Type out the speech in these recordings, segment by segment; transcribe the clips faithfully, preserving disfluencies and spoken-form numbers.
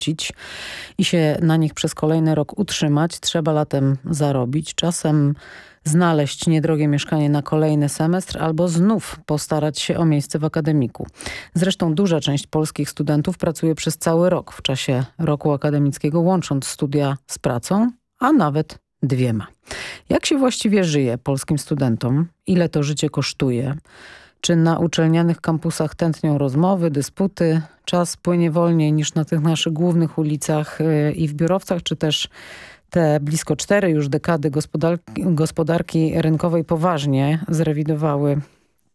opłacić i się na nich przez kolejny rok utrzymać. Trzeba latem zarobić, czasem znaleźć niedrogie mieszkanie na kolejny semestr albo znów postarać się o miejsce w akademiku. Zresztą duża część polskich studentów pracuje przez cały rok w czasie roku akademickiego, łącząc studia z pracą, a nawet dwiema. Jak się właściwie żyje polskim studentom? Ile to życie kosztuje? Czy na uczelnianych kampusach tętnią rozmowy, dysputy? Czas płynie wolniej niż na tych naszych głównych ulicach i w biurowcach, czy też te blisko cztery już dekady gospodarki, gospodarki rynkowej poważnie zrewidowały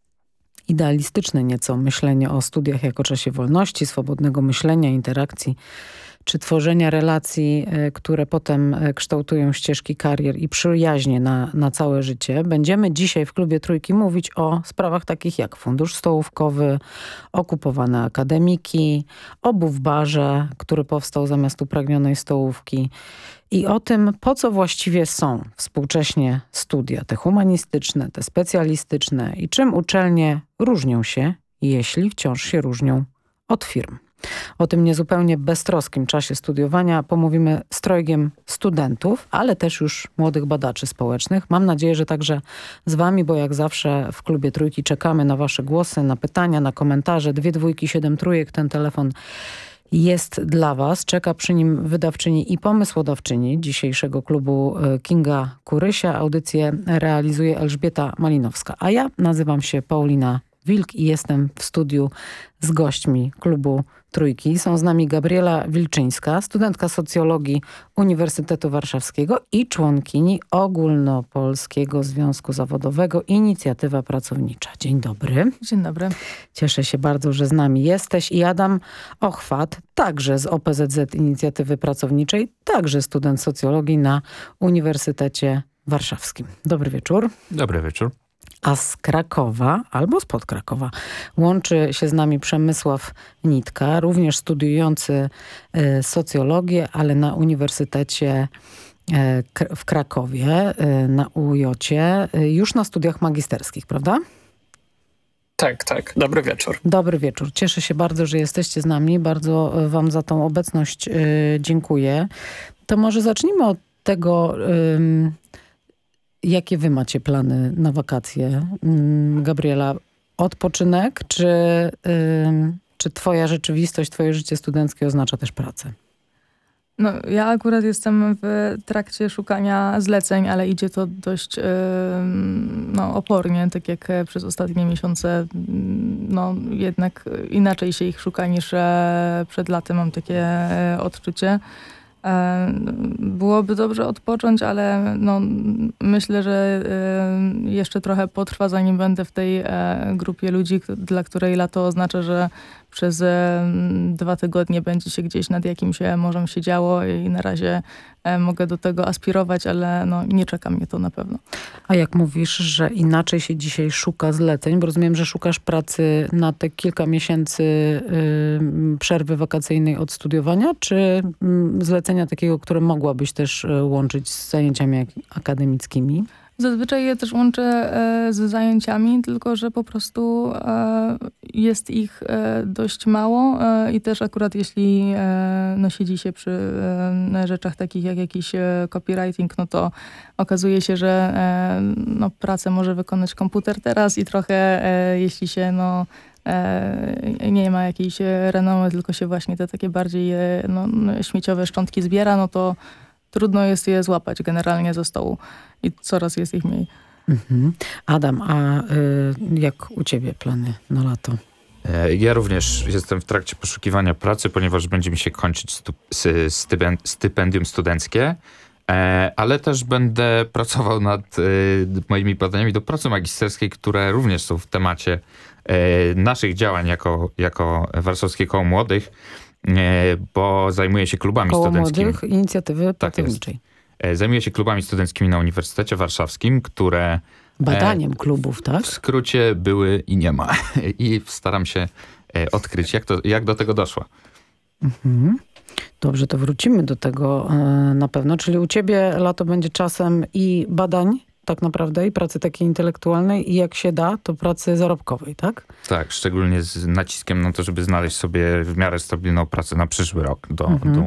idealistyczne nieco myślenie o studiach jako czasie wolności, swobodnego myślenia, interakcji, czy tworzenia relacji, które potem kształtują ścieżki karier i przyjaźnie na, na całe życie. Będziemy dzisiaj w Klubie Trójki mówić o sprawach takich jak fundusz stołówkowy, okupowane akademiki, obu w barze, który powstał zamiast upragnionej stołówki, i o tym, po co właściwie są współcześnie studia, te humanistyczne, te specjalistyczne i czym uczelnie różnią się, jeśli wciąż się różnią od firm. O tym niezupełnie beztroskim czasie studiowania pomówimy z trojgiem studentów, ale też już młodych badaczy społecznych. Mam nadzieję, że także z wami, bo jak zawsze w Klubie Trójki czekamy na wasze głosy, na pytania, na komentarze. Dwie dwójki, siedem trójek, ten telefon jest dla was. Czeka przy nim wydawczyni i pomysłodawczyni dzisiejszego klubu Kinga Kurysia. Audycję realizuje Elżbieta Malinowska, a ja nazywam się Paulina Wilk i jestem w studiu z gośćmi Klubu Trójki. Są z nami Gabriela Wilczyńska, studentka socjologii Uniwersytetu Warszawskiego i członkini Ogólnopolskiego Związku Zawodowego Inicjatywa Pracownicza. Dzień dobry. Dzień dobry. Cieszę się bardzo, że z nami jesteś. I Adam Ochwat, także z O P Z Z Inicjatywy Pracowniczej, także student socjologii na Uniwersytecie Warszawskim. Dobry wieczór. Dobry wieczór. A z Krakowa, albo spod Krakowa, łączy się z nami Przemysław Nitka, również studiujący y, socjologię, ale na Uniwersytecie y, w Krakowie, y, na U J-cie, y, już na studiach magisterskich, prawda? Tak, tak. Dobry wieczór. Dobry wieczór. Cieszę się bardzo, że jesteście z nami. Bardzo wam za tą obecność y, dziękuję. To może zacznijmy od tego... Y, Jakie wy macie plany na wakacje? Gabriela, odpoczynek, czy, yy, czy twoja rzeczywistość, twoje życie studenckie oznacza też pracę? No, ja akurat jestem w trakcie szukania zleceń, ale idzie to dość yy, no, opornie, tak jak przez ostatnie miesiące. No, jednak inaczej się ich szuka niż e, przed latem, mam takie e, odczucie. Byłoby dobrze odpocząć, ale no, myślę, że jeszcze trochę potrwa, zanim będę w tej grupie ludzi, dla której lato oznacza, że przez dwa tygodnie będzie się gdzieś nad jakimś morzem się działo i na razie mogę do tego aspirować, ale no, nie czeka mnie to na pewno. A jak mówisz, że inaczej się dzisiaj szuka zleceń, bo rozumiem, że szukasz pracy na te kilka miesięcy y, przerwy wakacyjnej od studiowania, czy y, zlecenia takiego, które mogłabyś też y, łączyć z zajęciami akademickimi? Zazwyczaj je też łączę e, z zajęciami, tylko że po prostu e, jest ich e, dość mało e, i też akurat jeśli e, no, siedzi się przy e, rzeczach takich jak jakiś e, copywriting, no to okazuje się, że e, no, pracę może wykonać komputer teraz i trochę e, jeśli się no, e, nie ma jakiejś renomy, tylko się właśnie te takie bardziej e, no, śmieciowe szczątki zbiera, no to trudno jest je złapać generalnie ze stołu i coraz jest ich mniej. Mhm. Adam, a y, jak u ciebie plany na lato? Ja również jestem w trakcie poszukiwania pracy, ponieważ będzie mi się kończyć stu, stypen, stypendium studenckie, e, ale też będę pracował nad e, moimi badaniami do pracy magisterskiej, które również są w temacie e, naszych działań jako, jako Warszawskie Koło Młodych, bo zajmuję się klubami Koło studenckimi. Młodych Inicjatywy Pracowniczej. Tak, zajmuję się klubami studenckimi na Uniwersytecie Warszawskim, które... Badaniem e, klubów, tak? W skrócie były i nie ma. I staram się e, odkryć, jak, to, jak do tego doszło. Mhm. Dobrze, to wrócimy do tego e, na pewno. Czyli u ciebie lato będzie czasem i badań tak naprawdę i pracy takiej intelektualnej i jak się da, to pracy zarobkowej, tak? Tak, szczególnie z naciskiem na to, żeby znaleźć sobie w miarę stabilną pracę na przyszły rok do, Mhm. do